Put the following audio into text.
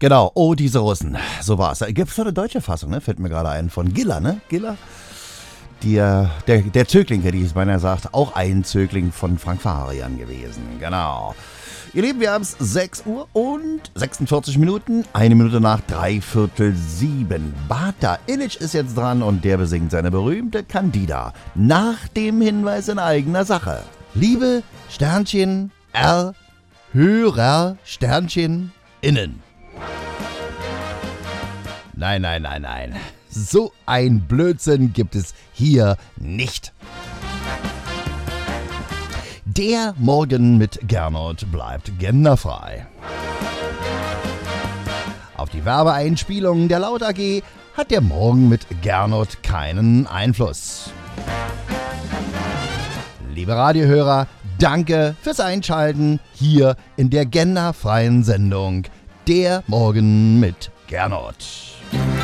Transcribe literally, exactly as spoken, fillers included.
Genau, oh, diese Russen. So war's. Gibt es doch eine deutsche Fassung, ne? Fällt mir gerade ein. Von Giller, ne? Giller? Der, der, der Zögling, der dies meiner sagt, auch ein Zögling von Frank Farian gewesen. Genau. Ihr Lieben, wir haben es sechs Uhr und sechsundvierzig Minuten, eine Minute nach dreiviertel sieben. Bata Illich ist jetzt dran und der besingt seine berühmte Candida. Nach dem Hinweis in eigener Sache. Liebe Sternchen R, Hörer Sternchen innen. Nein, nein, nein, nein. So ein Blödsinn gibt es hier nicht. Der Morgen mit Gernot bleibt genderfrei. Auf die Werbeeinspielungen der Laut A G hat der Morgen mit Gernot keinen Einfluss. Liebe Radiohörer, danke fürs Einschalten hier in der genderfreien Sendung Der Morgen mit Gernot.